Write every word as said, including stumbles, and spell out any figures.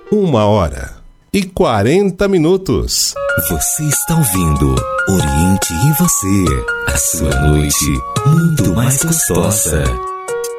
Uma hora e quarenta minutos. Você está ouvindo Oriente em Você, a sua noite muito mais gostosa.